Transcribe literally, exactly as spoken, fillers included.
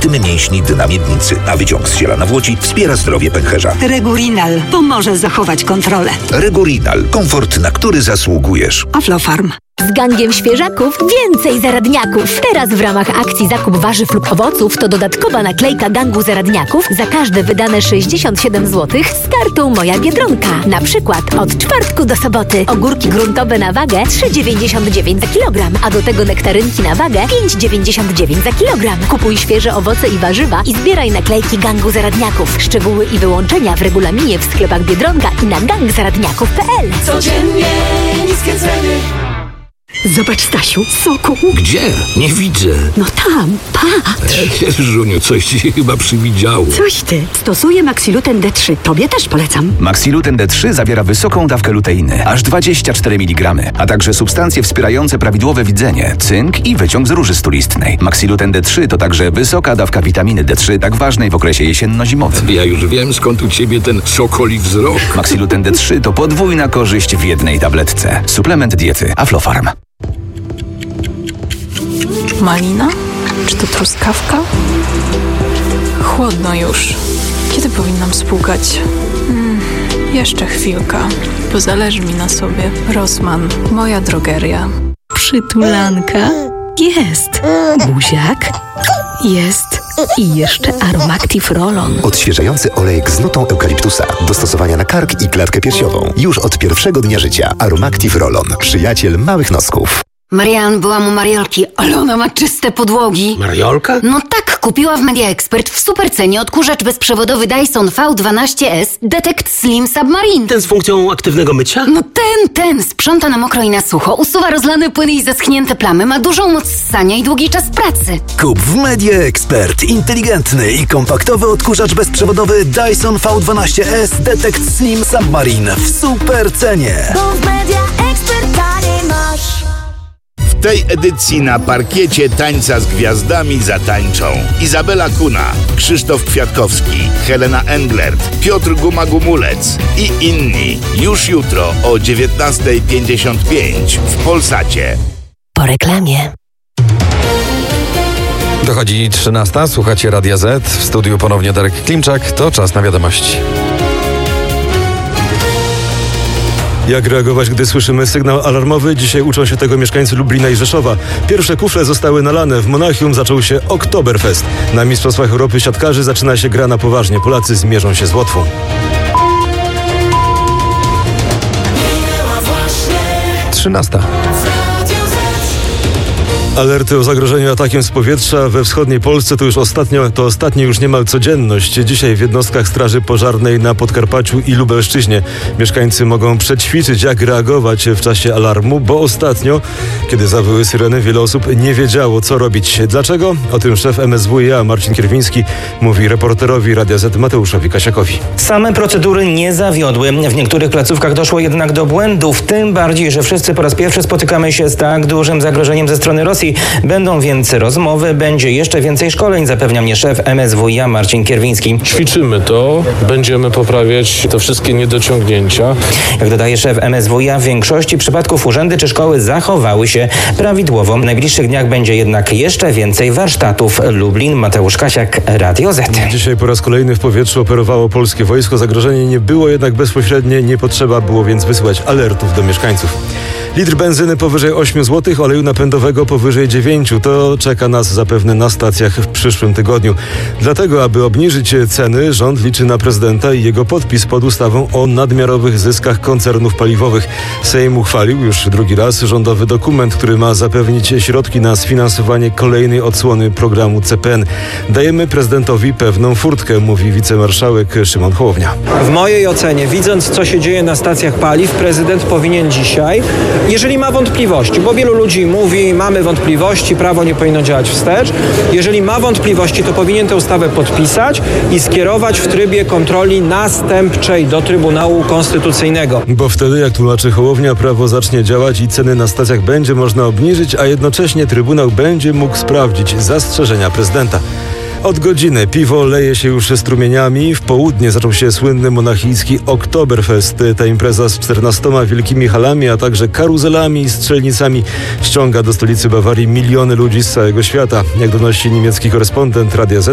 tym mięśni na miednicy, a wyciąg z ziela nawłoci wspiera zdrowie pęcherza. Regurinal pomoże zachować kontrolę. Regurinal. Komfort, na który zasługujesz. Aflofarm. Z gangiem świeżaków więcej zaradniaków. Teraz w ramach akcji zakup warzyw lub owoców to dodatkowa naklejka gangu zaradniaków za każde wydane sześćdziesiąt siedem złotych z kartą Moja Biedronka. Na przykład od czwartku do soboty ogórki gruntowe na wagę trzy dziewięćdziesiąt dziewięć za kilogram, a do tego nektarynki na wagę pięć dziewięćdziesiąt dziewięć za kilogram. Kupuj świeże owoce i warzywa i zbieraj naklejki gangu zaradniaków. Szczegóły i wyłączenia w regulaminie w sklepach Biedronka i na gang zaradniaków kropka p l. Codziennie niskie ceny. Zobacz, Stasiu, soku. Gdzie? Nie widzę. No tam, patrz. Żuniu, coś ci się chyba przywidziało. Coś ty. Stosuję Maxiluten D trzy. Tobie też polecam. Maxiluten D trzy zawiera wysoką dawkę luteiny, aż dwadzieścia cztery miligramy, a także substancje wspierające prawidłowe widzenie, cynk i wyciąg z róży stulistnej. Maxiluten D trzy to także wysoka dawka witaminy D trzy, tak ważnej w okresie jesienno-zimowym. Ja już wiem, skąd u ciebie ten sokoli wzrok. Maxiluten D trzy to podwójna korzyść w jednej tabletce. Suplement diety Aflofarm. Malina? Czy to truskawka? Chłodno już. Kiedy powinnam spłukać? Hmm, jeszcze chwilka, bo zależy mi na sobie. Rossmann, moja drogeria. Przytulanka? Jest. Buziak? Jest. I jeszcze Aromactive Roll-On. Odświeżający olejek z nutą eukaliptusa. Do stosowania na kark i klatkę piersiową. Już od pierwszego dnia życia. Aromactive Roll-On. Przyjaciel małych nosków. Marian, byłam u Mariolki, ale ona ma czyste podłogi. Mariolka? No tak, kupiła w Media Expert w supercenie odkurzacz bezprzewodowy Dyson V dwanaście S Detect Slim Submarine. Ten z funkcją aktywnego mycia? No ten, ten, sprząta na mokro i na sucho, usuwa rozlane płyny i zaschnięte plamy, ma dużą moc ssania i długi czas pracy. Kup w Media Expert inteligentny i kompaktowy odkurzacz bezprzewodowy Dyson V dwanaście S Detect Slim Submarine w supercenie. Bo w Media Expert taniej masz. W tej edycji na parkiecie Tańca z Gwiazdami zatańczą Izabela Kuna, Krzysztof Kwiatkowski, Helena Englert, Piotr Guma-Gumulec i inni. Już jutro o dziewiętnasta pięćdziesiąt pięć w Polsacie. Po reklamie. Dochodzi trzynasta, słuchacie Radia Z, w studiu ponownie Darek Klimczak, to czas na wiadomości. Jak reagować, gdy słyszymy sygnał alarmowy? Dzisiaj uczą się tego mieszkańcy Lublina i Rzeszowa. Pierwsze kufle zostały nalane. W Monachium zaczął się Oktoberfest. Na Mistrzostwach Europy siatkarzy zaczyna się gra na poważnie. Polacy zmierzą się z Łotwą. trzynasta. Alerty o zagrożeniu atakiem z powietrza we wschodniej Polsce to już ostatnio, to ostatnie już niemal codzienność. Dzisiaj w jednostkach Straży Pożarnej na Podkarpaciu i Lubelszczyźnie mieszkańcy mogą przećwiczyć, jak reagować w czasie alarmu, bo ostatnio, kiedy zawyły syreny, wiele osób nie wiedziało, co robić. Dlaczego? O tym szef M S W iA Marcin Kierwiński mówi reporterowi Radia Z Mateuszowi Kasiakowi. Same procedury nie zawiodły. W niektórych placówkach doszło jednak do błędów, tym bardziej, że wszyscy po raz pierwszy spotykamy się z tak dużym zagrożeniem ze strony Rosji. Będą więc rozmowy, będzie jeszcze więcej szkoleń, zapewnia mnie szef M S W iA Marcin Kierwiński. Ćwiczymy to, będziemy poprawiać te wszystkie niedociągnięcia. Jak dodaje szef M S W iA, w większości przypadków urzędy czy szkoły zachowały się prawidłowo. W najbliższych dniach będzie jednak jeszcze więcej warsztatów. Lublin, Mateusz Kasiak, Radio Z. Dzisiaj po raz kolejny w powietrzu operowało polskie wojsko. Zagrożenie nie było jednak bezpośrednie, nie potrzeba było więc wysyłać alertów do mieszkańców. Litr benzyny powyżej ośmiu złotych, oleju napędowego powyżej dziewięciu. To czeka nas zapewne na stacjach w przyszłym tygodniu. Dlatego, aby obniżyć ceny, rząd liczy na prezydenta i jego podpis pod ustawą o nadmiarowych zyskach koncernów paliwowych. Sejm uchwalił już drugi raz rządowy dokument, który ma zapewnić środki na sfinansowanie kolejnej odsłony programu C P N. Dajemy prezydentowi pewną furtkę, mówi wicemarszałek Szymon Hołownia. W mojej ocenie, widząc co się dzieje na stacjach paliw, prezydent powinien dzisiaj, jeżeli ma wątpliwości, bo wielu ludzi mówi, mamy wątpliwości, prawo nie powinno działać wstecz. Jeżeli ma wątpliwości, to powinien tę ustawę podpisać i skierować w trybie kontroli następczej do Trybunału Konstytucyjnego. Bo wtedy, jak tłumaczy Hołownia, prawo zacznie działać i ceny na stacjach będzie można obniżyć, a jednocześnie Trybunał będzie mógł sprawdzić zastrzeżenia prezydenta. Od godziny piwo leje się już strumieniami. W południe zaczął się słynny monachijski Oktoberfest. Ta impreza z czternastoma wielkimi halami, a także karuzelami i strzelnicami ściąga do stolicy Bawarii miliony ludzi z całego świata. Jak donosi niemiecki korespondent Radia Z,